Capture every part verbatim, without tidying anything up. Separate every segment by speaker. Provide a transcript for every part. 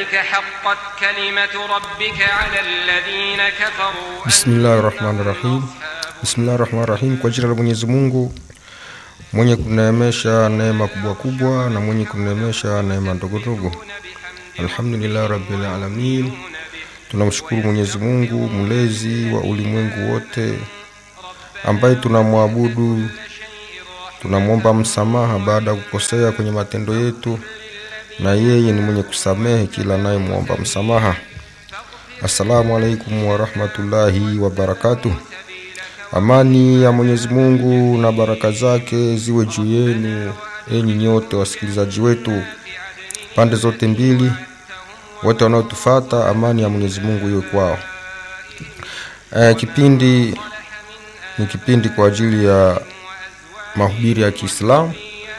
Speaker 1: كذلك حقت كلمة ربك على الذين كفروا.
Speaker 2: بسم الله الرحمن الرحيم. بسم الله الرحمن الرحيم. Kwa jina la Mwenyezi Mungu mwenye kuneemesha neema kubwa kubwa na mwenye kuneemesha neema ndogo ndogo. Alhamdulillah rabbil alamin. Tunamshukuru Mwenyezi Mungu mlezi wa ulimwengu wote ambaye tunamwabudu, tunamuomba msamaha baada ya kukosea kwenye matendo yetu, na yeye ni mwenye kusamehe kila anayemuomba msamaha. Assalamu alaikum wa rahmatullahi wa barakatuh. Amani ya Mwenyezi Mungu na baraka zake ziwe juu yenu enyi nyote wasikilizaji wetu pande zote mbili, wote wanaotufuata. Amani ya Mwenyezi Mungu iwe kwao. E, kipindi ni kipindi kwa ajili ya mahubiri ya Kiislamu.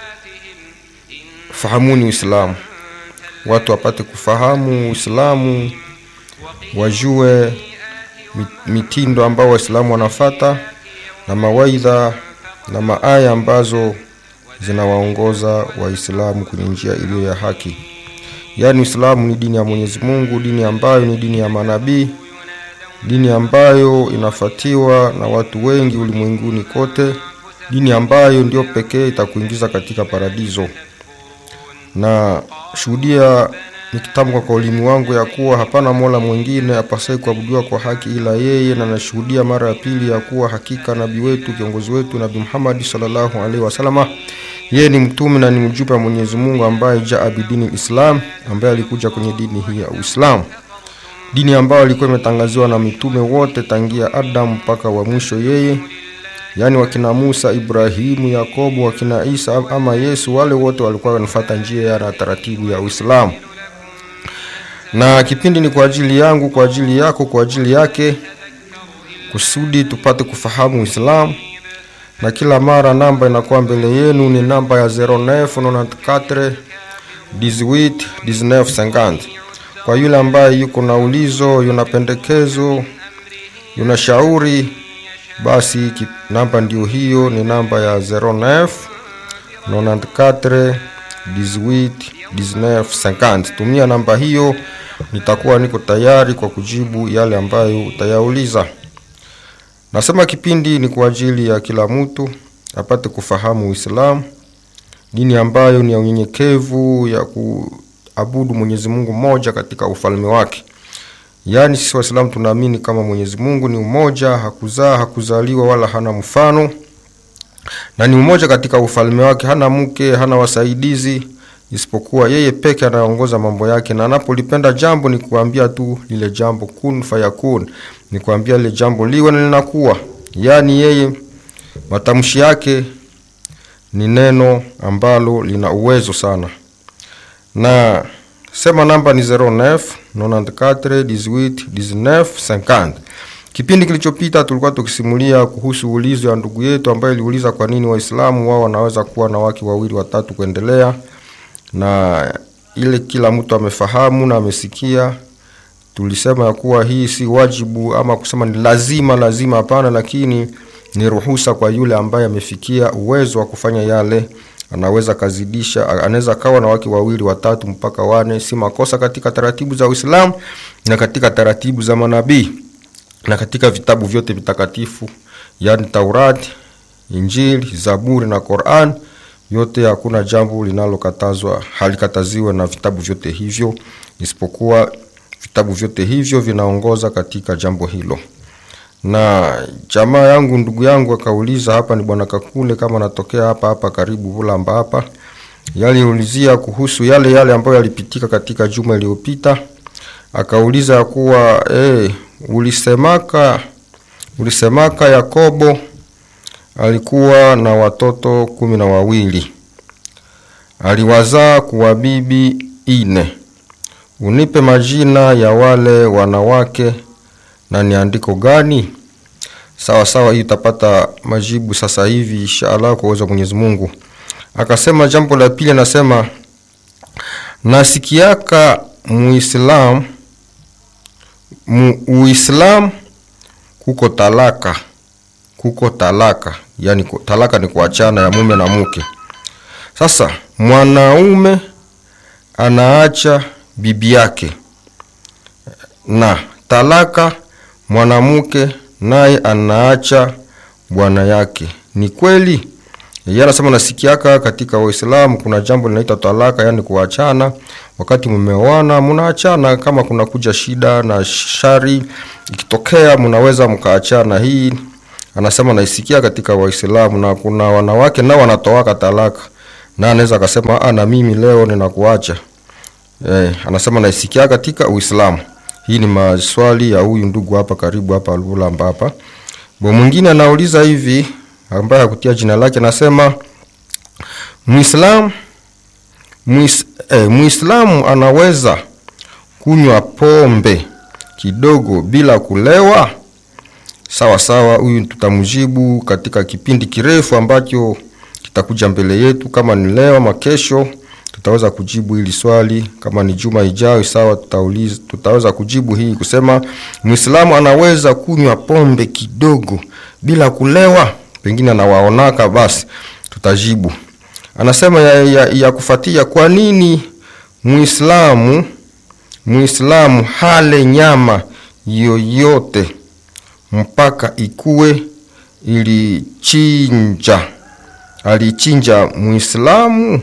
Speaker 2: Fahamuni Uislamu, watu wapate kufahamu Uislamu, wajue mitindo ambao Waislamu wanafuata na mawaidha na maaya ambazo zinawaongoza Waislamu kwenye njia iliyo ya haki. Yaani Uislamu ni dini ya Mwenyezi Mungu, dini ambayo ni dini ya manabii, dini ambayo inafuatiwa na watu wengi ulimwenguni kote, dini ambayo ndio pekee itakuingiza katika paradiso. Na shuhudia nikitamka kwa ulimi wangu ya kuwa hapana mola mwingine apasaye kuabudiwa kwa haki ila yeye, na nashuhudia mara ya pili ya kuwa hakika nabii wetu, kiongozi wetu, Nabii Muhammad sallallahu alaihi wasallam, yeye ni mtume na ni mjumbe wa Mwenyezi Mungu ambaye jaa bidini Islam, ambaye alikuja kwenye dini hii ya Uislamu, dini ambayo ilikuwa imetangaziwa na mitume wote tangia Adam mpaka wa mwisho yeye, yani wakina Musa, Ibrahimu, Yakobo, wakina Isa ama Yesu, wale wote walikuwa wanafuata njia ya taratibu ya Uislamu. Na kipindi ni kwa ajili yangu, kwa ajili yako, kwa ajili yake, kusudi tupate kufahamu Uislamu. Na kila mara namba inakuwa mbele yenu ni namba ya zero neuf nonante-quatre dix-huit dix-neuf cinquante. Kwa yule ambaye yuko na ulizo, yuna pendekezo, yuna shauri, basi namba ndio hiyo, ni namba ya zero neuf nonante-quatre dix-huit dix-neuf cinquante. Tumia namba hiyo, nitakuwa niko tayari kwa kujibu yale ambayo utayauliza. Nasema kipindi ni kwa ajili ya kila mtu apate kufahamu Uislamu, dini ambayo ni ya unyenyekevu, ya kuabudu Mwenyezi Mungu mmoja katika ufalme wake. Yaani sisi Waislamu tunaamini kama Mwenyezi Mungu ni umoja, hakuzaa, hakuzaliwa wala hana mfano, na ni umoja katika ufalme wake, hana mke, hana wasaidizi, isipokuwa yeye peke anaongoza mambo yake, na anapolipenda jambo ni kuambia tu lile jambo kun fayakun, ni kuambia lile jambo liwe na linakuwa. Yaani yeye matamshi yake ni neno ambalo lina uwezo sana. Na sema namba ni zero neuf nonante-quatre dix-huit dix-neuf cinquante. Kipindi kilichopita tulikuwa tukisimulia kuhusu ulizo ya ndugu yetu ambaye aliuliza kwa nini Waislamu wao wanaweza kuwa na wake wawili watatu kuendelea, na ile kila mtu amefahamu na amesikia. Tulisema ya kuwa hii si wajibu ama kusema ni lazima lazima, hapana, lakini ni ruhusa kwa yule ambaye amefikia uwezo wa kufanya yale, anaweza kazidisha, anaweza kawa na wake wawili watatu mpaka wane. Si makosa katika taratibu za Uislamu na katika taratibu za manabii na katika vitabu vyote vitakatifu, yani Taurati, Injili, Zaburi na Qur'an. Yote hakuna jambo linalokatazwa, halikataziwe na vitabu vyote hivyo, isipokuwa vitabu vyote hivyo vinaongoza katika jambo hilo. Na jamaa yangu, ndugu yangu akauliza, hapa ni bwana Kakule, kama natokea hapa hapa karibu Bulamba hapa, yaliulizia kuhusu yale yale ambayo yalipitika katika juma iliyopita. Akauliza kuwa eh ulisemaka ulisemaka Yakobo alikuwa na watoto kumi na wawili, aliwazaa kuwa bibi ine. Unipe majina ya wale wanawake na ni andiko gani? Sawa sawa, hii utapata majibu sasa hivi inshallah kwa uwezo wa Mwenyezi Mungu. Akasema jambo la pili, anasema nasikiaka Muislam mu, Uislam kuko talaka, kuko talaka, yani talaka ni kuachana ya mume na mke. Sasa mwanaume anaacha bibi yake. Na talaka, mwanamke naye anaacha bwana yake. Ni kweli? Yeye anasema nasikiaka katika Uislamu kuna jambo linaitwa talaka, yani kuachana. Wakati mmeoana mnaachana, kama kuna kuja shida na shari ikitokea mnaweza mkaachana. Hii anasema naisikia katika Uislamu. Na kuna wanawake nao wanatoa talaka, na anaweza akasema ah, na mimi leo ninakuacha. Eh, anasema naisikia katika Uislamu. Hii ni maswali ya huyu ndugu hapa karibu hapa Lulamba hapa. Bo mwingine anauliza hivi, ambaye hakutia jina lake, anasema Muislamu Muis, eh, Muislamu anaweza kunywa pombe kidogo bila kulewa? Sawa sawa, huyu tutamjibu katika kipindi kirefu ambacho kitakuja mbele yetu. Kama ni leo ama kesho tutaweza kujibu hili swali. Kama ni juma ijayo sawa, tutauliza tutaweza kujibu hii kusema Muislamu anaweza kunywa pombe kidogo bila kulewa. Pengine anawaonaka, basi tutajibu. Anasema ya, ya, ya kufuatia, kwa nini Muislamu Muislamu hale nyama yoyote mpaka ikue ilichinja alichinja Muislamu?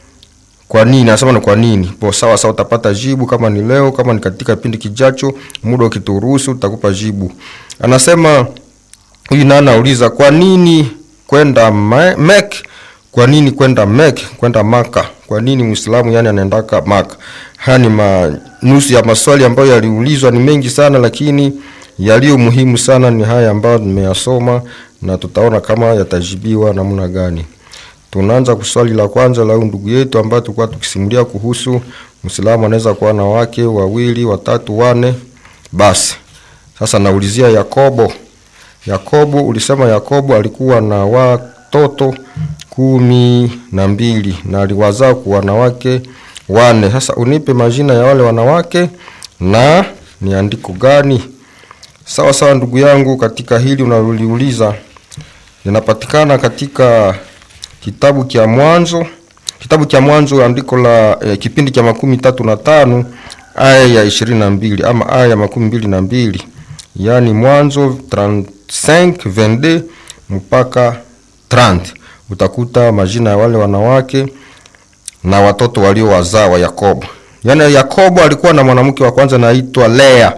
Speaker 2: Kwa nini? Anasema ni kwa nini. Po sawa sawa, utapata jibu kama ni leo, kama ni katika kipindi kijacho, muda ukituruhusu tutakupa jibu. Anasema huyu nana anauliza kwa nini kwenda Mek? Kwa nini kwenda Mek? Kwenda Maka. Kwa nini Muislamu yani anaendaka Maka? Hani manusu ya maswali ambayo yaliulizwa ni mengi sana, lakini yaliyo muhimu sana ni haya ambayo nimeyasoma, na tutaona kama yatajibiwa namna gani. Tunaanza kuswali la kwanza la ndugu yetu ambaye tulikuwa tukisimulia kuhusu Muislamu anaweza kuwa na wake wawili, watatu, wane. Basi sasa naulizia Yakobo. Yakobo, ulisema Yakobo alikuwa na watoto kumi na mbili na aliwazaa kwa wanawake wane. Sasa unipe majina ya wale wanawake na ni andiko gani? Sawa sawa ndugu yangu, katika hili unaliuliza linapatikana katika kitabu cha Mwanzo. Kitabu cha Mwanzo andiko la eh, kipindi cha makumi tatu na tano aya ya ishirini na mbili ama aya ya makumi mbili na mbili. Yani Mwanzo trente-cinq vingt-deux mpaka trente. Utakuta majina ya wale wanawake na watoto waliowazaa wa Yakobo. Yani Yakobo alikuwa na mwanamke wa kwanza anaitwa Lea.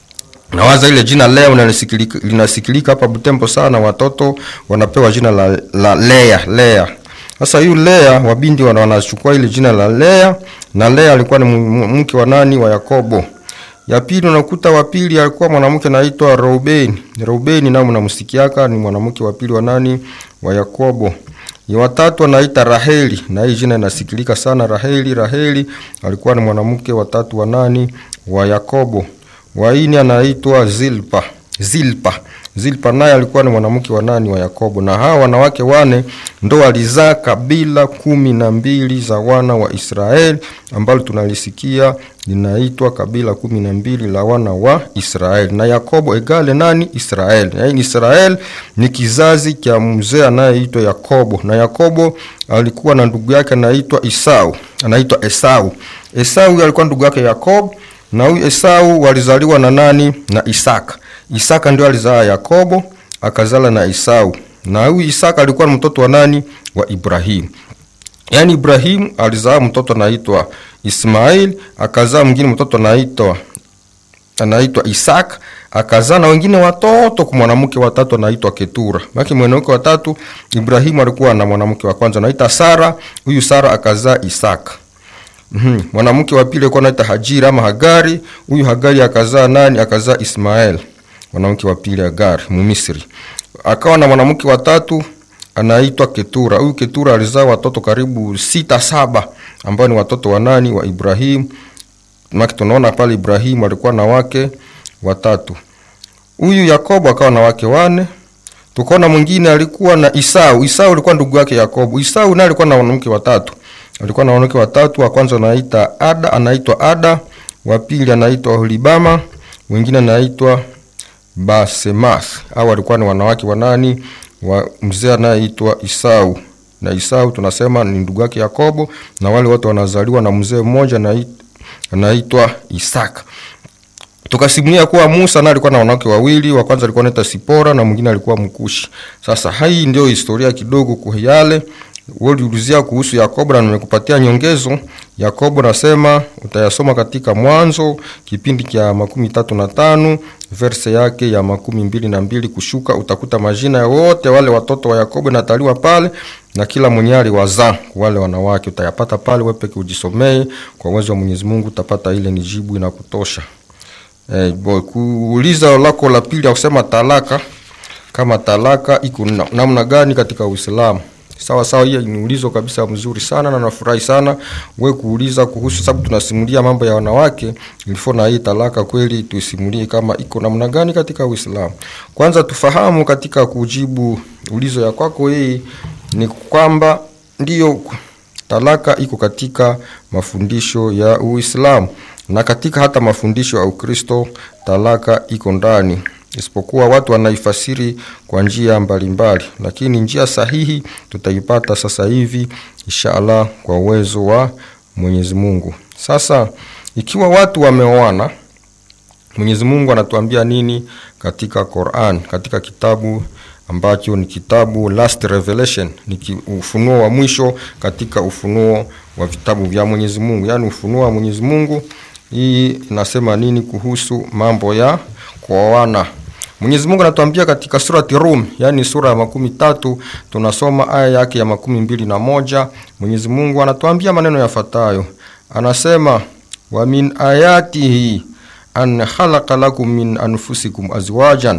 Speaker 2: Nawaza ile jina Lea unalisikilika linasikilika hapa Butembo sana, watoto wanapewa jina la, la Lea, Lea. Sasa yu Lea wabindi wanachukua ile jina la Lea, na Lea alikuwa ni mke wa nani? Wa Yakobo. Ya pili unakuta wa pili alikuwa mwanamke anaitwa Reubeni. Reubeni nao mnamsikiaka ni mwanamke wa pili wa nani? Wa Yakobo. Ya watatu anaita Raheli, na hii jina inasikilika sana Raheli. Raheli alikuwa ni mwanamke wa tatu wa nani? Wa Yakobo. Wa nne anaitwa Zilpa. Zilpa. Zilpa naye alikuwa ni mwanamke wa nani? Wa Yakobo. Na hawa wanawake wane ndo walizaa kabila kumi na mbili za wana wa Israeli, ambalo tunalisikia linaitwa kabila kumi na mbili la wana wa Israeli. Na Yakobo egale nani? Israeli. Yaani Israeli ni kizazi cha mzee anayeitwa Yakobo. Na Yakobo alikuwa na ndugu yake anaitwa Esau, anaitwa Esau. Esau alikuwa ndugu yake Yakobo, na huyu Esau walizaliwa na nani? Na Isaka. Isaka ndio alizaa Yakobo, akazala na Esau. Na huyu Isaka alikuwa mtoto wa nani? Wa Ibrahim. Yaani Ibrahim alizaa mtoto anaitwa Ismail, akazaa mwingine mtoto anaitwa anaitwa Isaka, akazaa na wengine watoto kwa mwanamke watatu anaitwa Ketura. Baki mwanamke watatu, Ibrahim alikuwa na mwanamke wa kwanza anaitwa Sara, huyu Sara akazaa Isaka. Mhm. Mwanamke wa pili alikuwa anaitwa Hajira ama Hagari, huyu Hagari akazaa nani? Akazaa Ismail. Mwanamke wa pili Hagari, Mumisri. Akawa na mwanamke wa tatu anaitwa Ketura. Huyu Ketura alizaa watoto karibu sita saba ambao ni watoto wa nani? Wa Ibrahim. Maki tunaona pale Ibrahim alikuwa na wake watatu. Huyu Yakobo akawa na wake wane. Tukaona mwingine alikuwa na Esau. Esau alikuwa ndugu yake Yakobo. Esau naye alikuwa na wanawake watatu. Alikuwa na wanawake watatu. Wa kwanza anaitwa Ada, anaitwa Ada, wa pili anaitwa Holibama, mwingine anaitwa Basemath. Hao walikuwa ni wanawake wa nani? Wa mzee anaitwa Esau. Na Esau tunasema ni ndugu yake Yakobo, na wale wote wanazaliwa na mzee mmoja na anaitwa Isaka. Tukasimulia kuwa Musa na alikuwa na wanawake wawili, wa kwanza alikuwa anaitwa Sipora na mwingine alikuwa Mkushi. Sasa hii ndio historia kidogo kwa yale. Wewe ulizia kuhusu Yakobo na nimekupatia nyongezo. Yakobo nasema utayasoma katika Mwanzo kipindi cha makumi tatu na tano verse yake ya makumi mbili na mbili kushuka, utakuta majina ya wote wale watoto wa Yakobo nataliwa pale na kila mwenye aliwazaa wale wanawake, utayapata pale. Wewe peke ujisomee kwa uwezo wa Mwenyezi Mungu, utapata ile ni jibu inakutosha. Eh, boy, kuuliza lako la pili ya kusema talaka, kama talaka iko namna gani katika Uislamu? Sawa sawa, hiyo ni ulizo kabisa mzuri sana na nafurahi sana wewe kuuliza kuhusu, sababu tunasimulia mambo ya wanawake, ilifona hii talaka kweli tusimulie kama iko namna gani katika Uislamu. Kwanza tufahamu katika kujibu ulizo ya kwako hii ni kwamba ndio talaka iko katika mafundisho ya Uislamu na katika hata mafundisho ya Ukristo talaka iko ndani, isipokuwa watu wanaifasiri kwa njia mbalimbali, lakini njia sahihi tutaipata sasa hivi inshallah kwa uwezo wa Mwenyezi Mungu. Sasa ikiwa watu wameoana, Mwenyezi Mungu anatuambia nini katika Qur'an, katika kitabu ambacho ni kitabu Last Revelation, ni ufunuo wa mwisho katika ufunuo wa vitabu vya Mwenyezi Mungu, yani ufunuo wa Mwenyezi Mungu. Hii inasema nini kuhusu mambo ya kuoana? Mwenyezi Mungu anatuambia katika surati Rum, yani sura ya makumi tatu, tunasoma aya yake ya makumi mbili na moja. Mwenyezi Mungu anatuambia maneno yafuatayo. Anasema, wa min ayatihi an khalaqa lakum min anfusikum azwajan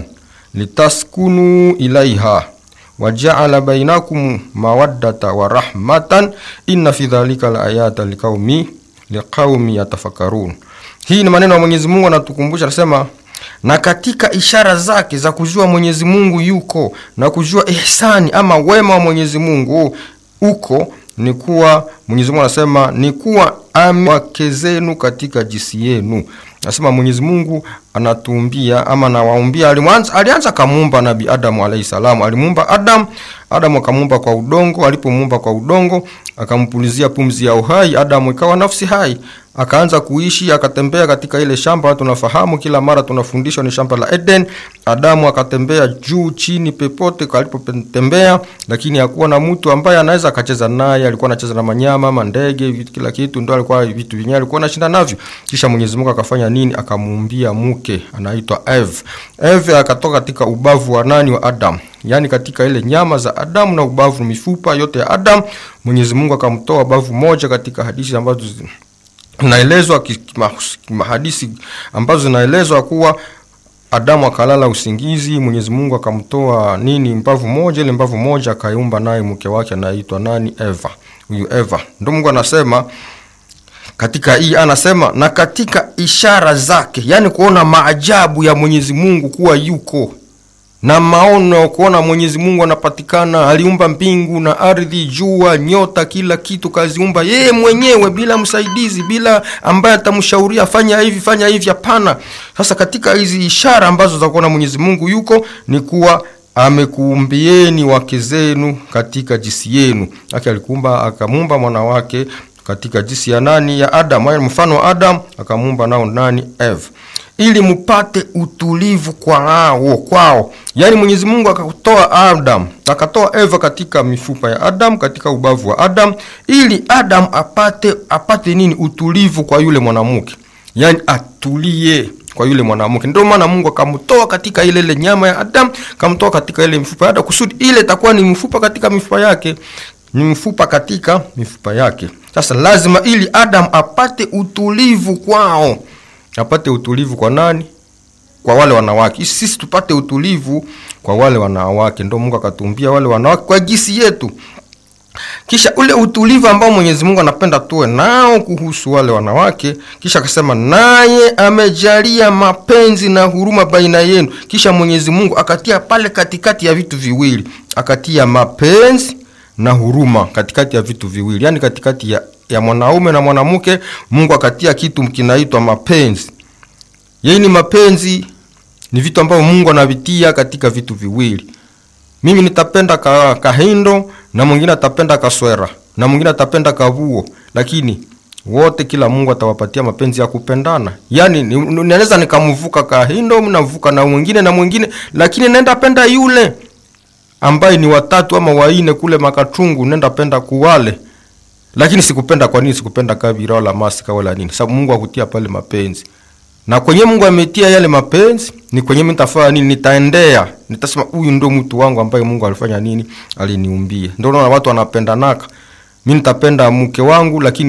Speaker 2: litaskunu ilaiha wa ja'ala bainakum mawaddata wa rahmatan inna fi dhalika laayata liqaumi liqaumi yatafakkarun. Hii ni maneno ya Mwenyezi Mungu anatukumbusha, anasema na katika ishara zake za kujua Mwenyezi Mungu yuko na kujua ihsani ama wema wa Mwenyezi Mungu uko ni kuwa Mwenyezi Mungu anasema ni kuwa amewake zenu katika jinsi yenu. Anasema Mwenyezi Mungu anatuumbia ama anawaambia, alianza alianza kumuumba Nabii Adam alayhi salamu. Alimuumba Adam, Adam akamuumba kwa udongo, alipomuumba kwa udongo akampulizia pumzi ya uhai, Adam ikawa nafsi hai, akaanza kuishi, akatembea katika ile shamba. Tunafahamu kila mara tunafundishwa ni shamba la Eden. Adamu akatembea juu chini pepote alipotembea, lakini hakuwa na mtu ambaye anaweza akacheza naye. Alikuwa anacheza na manyama, mandege, vitu kila kitu, ndio alikuwa vitu vingi alikuwa anashinda navyo. Kisha Mwenyezi Mungu akafanya nini? Akamuumbia mke anaitwa Eve. Eve akatoka katika ubavu wa nani? Wa Adam. Yani katika ile nyama za Adamu na ubavu mifupa yote ya Adam, Mwenyezi Mungu akamtoa bavu moja katika hadithi ambazo naelezwa hadithi ambazo zinaelezwa kuwa Adamu akalala usingizi, Mwenyezi Mungu akamtoa nini? Mbavu moja. Ile mbavu moja akaiumba naye mke wake anaitwa nani? Eva. Huyu Eva ndio Mungu anasema katika hii, anasema na katika ishara zake, yani kuona maajabu ya Mwenyezi Mungu kuwa yuko na maono, kuona Mwenyezi Mungu anapatikana. Aliumba mbingu na ardhi, jua, nyota, kila kitu kaziumba yeye mwenyewe bila msaidizi, bila ambaye atamshauria fanya hivi fanya hivi, hapana. Sasa katika hizi ishara ambazo za kuona Mwenyezi Mungu yuko ni kuwa amekuumbieni wake zenu katika jinsi yenu. Haki alikuumba, akamuumba mwana wake katika jinsi ya nani? Ya Adam, yani mfano wa Adam, akamuumba nao nani? Eve, ili mupate utulivu kwao kwao. Yani Mwenyezi Mungu akatoa Adam, akatoa Eva katika mifupa ya Adam, katika ubavu wa Adam, ili Adam apate apate nini? Utulivu kwa yule mwanamke, yani atulie kwa yule mwanamke. Ndio maana Mungu akamtoa katika ile ile nyama ya Adam, akamtoa katika ile mifupa ya Adam, kusudi ile itakuwa ni mfupa katika mifupa yake, ni mfupa katika mifupa yake. Sasa lazima ili Adam apate utulivu kwao. Apate utulivu kwa nani? Kwa wale wanawake. Sisi tupate utulivu kwa wale wanawake. Ndio Mungu akatuumbia wale wanawake kwa jinsi yetu. Kisha ule utulivu ambao Mwenyezi Mungu anapenda tuwe nao kuhusu wale wanawake, kisha akasema naye amejalia mapenzi na huruma baina yenu. Kisha Mwenyezi Mungu akatia pale katikati ya vitu viwili, akatia mapenzi na huruma katikati ya vitu viwili, yani katikati ya ya mwanaume na mwanamke. Mungu akatia kitu kinaitwa mapenzi. Yeye ni mapenzi, ni vitu ambavyo Mungu anavitia katika vitu viwili. Mimi nitapenda ka, kahindo na mwingine atapenda kaswera na mwingine atapenda kavuo, lakini wote kila Mungu atawapatia mapenzi ya kupendana. Yaani naweza nikamvuka Kahindo, mnavuka na mwingine na mwingine, lakini nenda penda yule ambaye ni watatu ama waine kule Makatungu, nenda penda kuwale. Lakini sikupenda kwa nini sikupenda Kabira wala Masika wala nini? Sababu Mungu akutia pale mapenzi. Na kwenye Mungu ametia yale mapenzi, ni kwenye mimi nitafanya nini? Nitaendea. Nitasema huyu ndio mtu wangu ambaye Mungu alifanya nini? Aliniumbia. Ndio unaona watu wanapendanaka. Mimi nitapenda mke wangu lakini